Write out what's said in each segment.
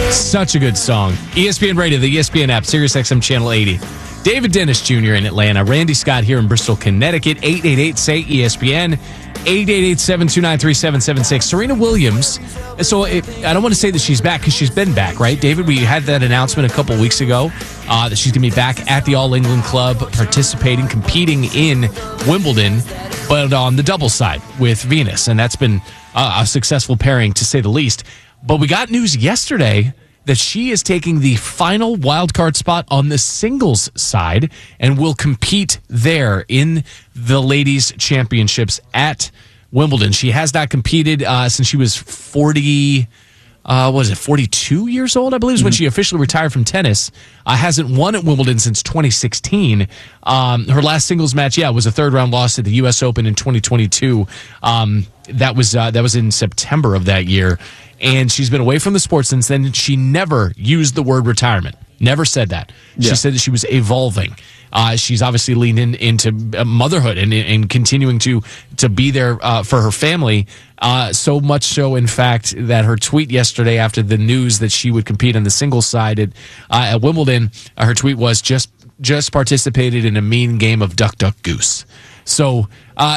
Such a good song. ESPN Radio, the ESPN app, SiriusXM Channel 80. David Dennis Jr. in Atlanta. Randy Scott here in Bristol, Connecticut. 888-SAY-ESPN. 888-729-3776. Serena Williams. So I don't want to say that she's back because she's been back, right, David? We had that announcement a couple weeks ago that she's going to be back at the All England Club, participating, competing in Wimbledon, but on the double side with Venus. And that's been a successful pairing, to say the least. But we got news yesterday that she is taking the final wildcard spot on the singles side and will compete there in the ladies' championships at Wimbledon. She has not competed since she was 42 years old, I believe, is when she officially retired from tennis. Hasn't won at Wimbledon since 2016. Her last singles match, was a third-round loss at the U.S. Open in 2022. That was in September of that year. And she's been away from the sport since then. She never used the word retirement. Never said that. She said that she was evolving. She's obviously leaned into motherhood and continuing to be there for her family. So much so, in fact, that her tweet yesterday after the news that she would compete on the singles side at Wimbledon, her tweet was just participated in a mean game of duck, duck, goose. So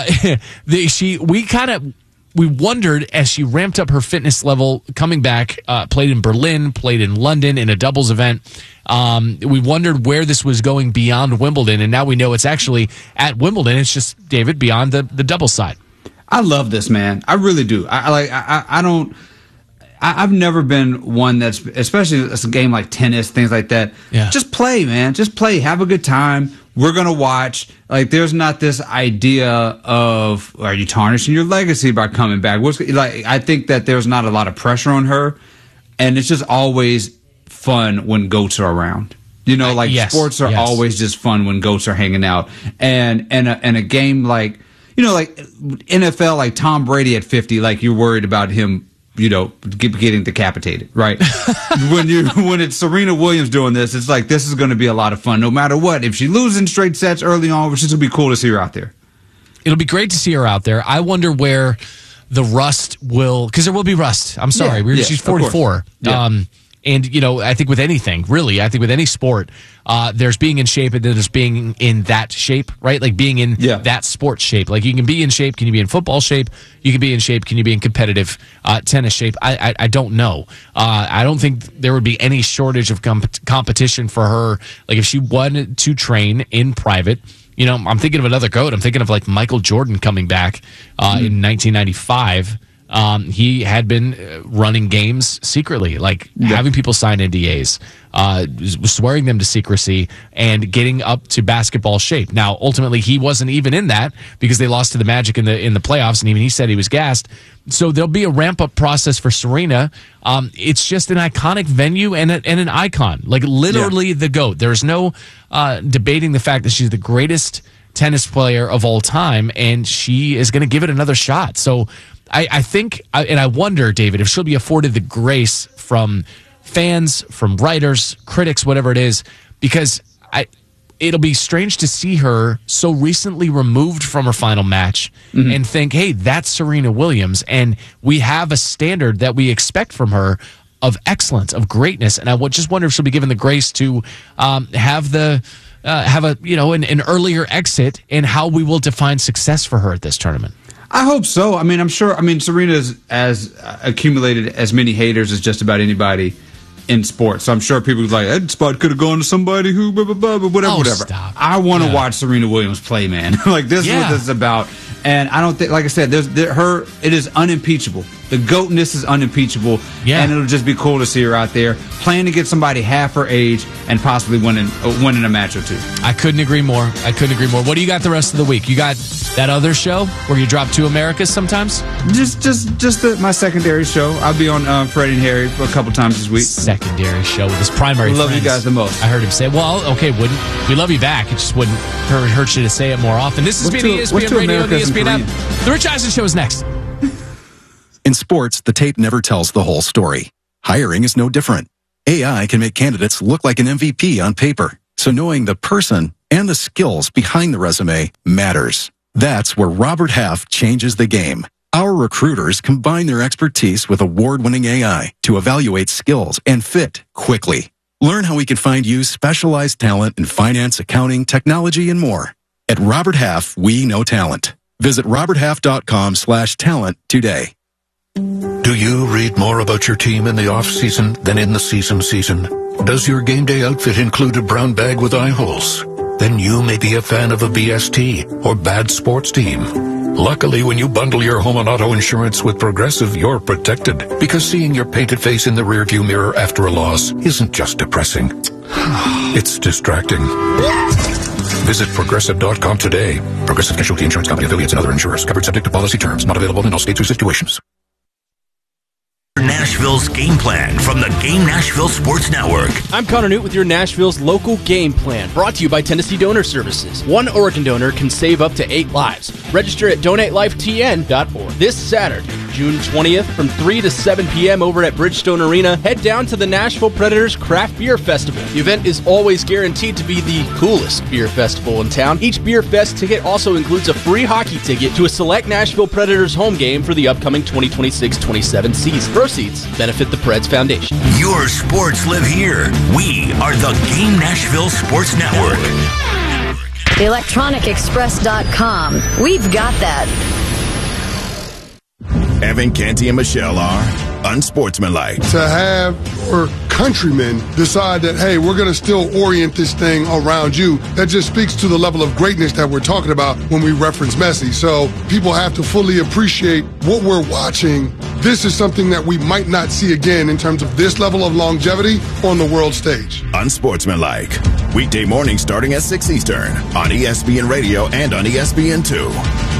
we wondered, as she ramped up her fitness level, coming back, played in Berlin, played in London in a doubles event. We wondered where this was going beyond Wimbledon, and now we know it's actually at Wimbledon. It's just, David, beyond the doubles side. I love this, man. I really do. I've never been one that's, especially a game like tennis, things like that. Yeah. Just play, man. Just play. Have a good time. We're going to watch. Like, there's not this idea of, are you tarnishing your legacy by coming back? I think that there's not a lot of pressure on her, and it's just always fun when goats are around. Sports are always just fun when goats are hanging out. And a game like, like NFL, like Tom Brady at 50, like you're worried about him, getting decapitated, right? when it's Serena Williams doing this, it's like, this is going to be a lot of fun no matter what. If she loses in straight sets early on, which is going to be cool to see her out there. It'll be great to see her out there. I wonder where the rust will, because there will be rust. I'm sorry. She's 44. And, I think with anything, really, I think with any sport, there's being in shape and then there's being in that shape, right? Like being in that sport shape. Like you can be in shape. Can you be in football shape? You can be in shape. Can you be in competitive tennis shape? I don't know. I don't think there would be any shortage of competition for her. Like if she wanted to train in private, I'm thinking of another GOAT. I'm thinking of like Michael Jordan coming back in 1995. He had been running games secretly, having people sign NDAs, swearing them to secrecy, and getting up to basketball shape. Now, ultimately, he wasn't even in that because they lost to the Magic in the playoffs, and even he said he was gassed. So there'll be a ramp-up process for Serena. It's just an iconic venue and an icon, like literally the GOAT. There's no debating the fact that she's the greatest tennis player of all time, and she is going to give it another shot. So I think, and I wonder, David, if she'll be afforded the grace from fans, from writers, critics, whatever it is, because it'll be strange to see her so recently removed from her final match and think, hey, that's Serena Williams, and we have a standard that we expect from her of excellence, of greatness, and I just wonder if she'll be given the grace to have an earlier exit and how we will define success for her at this tournament. I hope so. I mean, I'm sure. I mean, Serena's as accumulated as many haters as just about anybody in sports. So I'm sure people are like, that spot could have gone to somebody who, blah, blah, blah, but whatever. Stop. I want to watch Serena Williams play, man. Like, this is what this is about. And I don't think, like I said, it is unimpeachable. The GOATness is unimpeachable. Yeah. And it'll just be cool to see her out there playing against somebody half her age and possibly winning a match or two. I couldn't agree more. What do you got the rest of the week? You got that other show where you drop two Americas sometimes? Just my secondary show. I'll be on Freddie and Harry a couple times this week. Secondary show with his primary friends. Love you guys the most. I heard him say, well, okay, we love you back. It just wouldn't hurt you to say it more often. This has been ESPN Radio, the ESPN app. The Rich Eisen Show is next. In sports, the tape never tells the whole story. Hiring is no different. AI can make candidates look like an MVP on paper, so knowing the person and the skills behind the resume matters. That's where Robert Half changes the game. Our recruiters combine their expertise with award-winning AI to evaluate skills and fit quickly. Learn how we can find you specialized talent in finance, accounting, technology, and more. At Robert Half, we know talent. Visit roberthalf.com/talent today. Do you read more about your team in the off-season than in the season? Does your game day outfit include a brown bag with eye holes? Then you may be a fan of a BST or bad sports team. Luckily, when you bundle your home and auto insurance with Progressive, you're protected. Because seeing your painted face in the rearview mirror after a loss isn't just depressing. It's distracting. Visit Progressive.com today. Progressive Casualty Insurance Company, affiliates, and other insurers. Covered subject to policy terms. Not available in all states or situations. Nashville's Game Plan from the Game Nashville Sports Network. I'm Connor Newt with your Nashville's local game plan, brought to you by Tennessee Donor Services. One Oregon donor can save up to 8 lives. Register at donatelifetn.org. This Saturday, June 20th, from 3 to 7 p.m. over at Bridgestone Arena, head down to the Nashville Predators Craft Beer Festival. The event is always guaranteed to be the coolest beer festival in town. Each Beer Fest ticket also includes a free hockey ticket to a select Nashville Predators home game for the upcoming 2026-27 season. Proceeds benefit the Preds Foundation. Your sports live here. We are the Game Nashville Sports Network. ElectronicExpress.com. We've got that. Evan, Canty, and Michelle are unsportsmanlike. To have your countrymen decide that, hey, we're going to still orient this thing around you, that just speaks to the level of greatness that we're talking about when we reference Messi. So people have to fully appreciate what we're watching. This is something that we might not see again in terms of this level of longevity on the world stage. Unsportsmanlike. Weekday mornings starting at 6 Eastern on ESPN Radio and on ESPN2.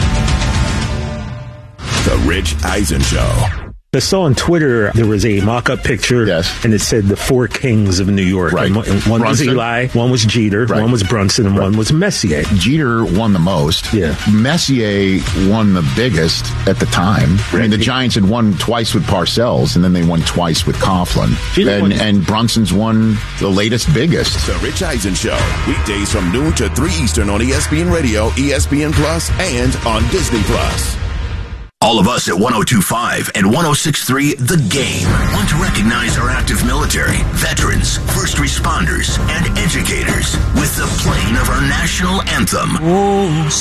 The Rich Eisen Show. I saw on Twitter there was a mock-up picture, and it said the 4 kings of New York. Right. And one was Eli, one was Jeter, one was Brunson, and one was Messier. Jeter won the most. Yeah. Messier won the biggest at the time. I mean, the Giants had won twice with Parcells, and then they won twice with Coughlin. And Brunson's won the latest biggest. The Rich Eisen Show. Weekdays from noon to 3 Eastern on ESPN Radio, ESPN Plus, and on Disney Plus. All of us at 102.5 and 106.3 The Game want to recognize our active military, veterans, first responders, and educators with the playing of our national anthem.